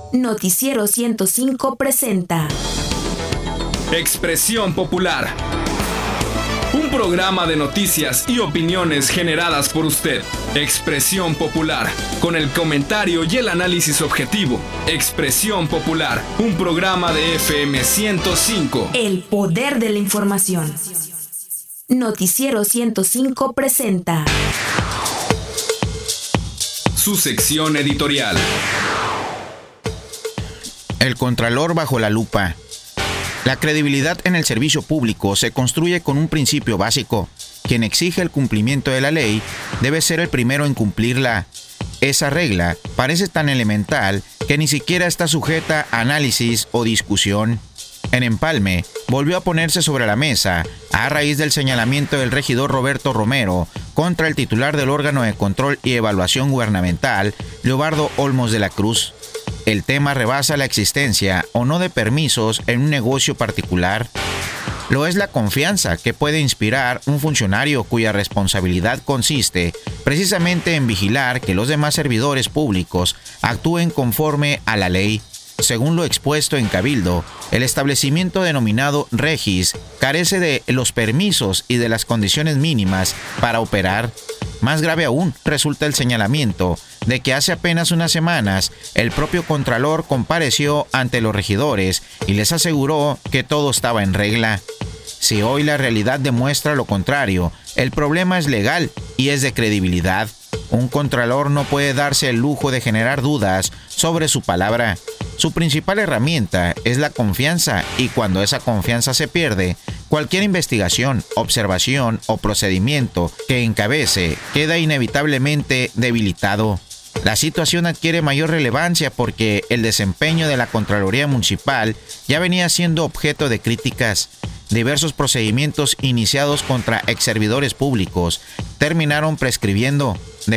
Noticiero 105 presenta Expresión Popular. Un programa de noticias y opiniones generadas por usted. Expresión Popular, con el comentario y el análisis objetivo. Expresión Popular, un programa de FM 105. El poder de la información. Noticiero 105 presenta su sección editorial. El Contralor bajo la lupa. La credibilidad en el servicio público se construye con un principio básico. Quien exige el cumplimiento de la ley debe ser el primero en cumplirla. Esa regla parece tan elemental que ni siquiera está sujeta a análisis o discusión. En Empalme volvió a ponerse sobre la mesa a raíz del señalamiento del regidor Roberto Romero contra el titular del órgano de control y evaluación gubernamental, Leobardo Olmos de la Cruz. El tema rebasa la existencia o no de permisos en un negocio particular. Lo es la confianza que puede inspirar un funcionario cuya responsabilidad consiste precisamente en vigilar que los demás servidores públicos actúen conforme a la ley. Según lo expuesto en Cabildo, el establecimiento denominado Regis carece de los permisos y de las condiciones mínimas para operar. Más grave aún resulta el señalamiento de que hace apenas unas semanas el propio Contralor compareció ante los regidores y les aseguró que todo estaba en regla. Si hoy la realidad demuestra lo contrario, el problema es legal y es de credibilidad. Un Contralor no puede darse el lujo de generar dudas sobre su palabra. Su principal herramienta es la confianza y cuando esa confianza se pierde, cualquier investigación, observación o procedimiento que encabece queda inevitablemente debilitado. La situación adquiere mayor relevancia porque el desempeño de la Contraloría Municipal ya venía siendo objeto de críticas. Diversos procedimientos iniciados contra exservidores públicos terminaron prescribiendo.